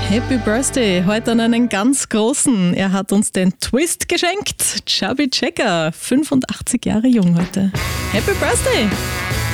Happy Birthday heute an einen ganz großen. Er hat uns den Twist geschenkt. Chubby Checker, 85 Jahre jung heute. Happy Birthday!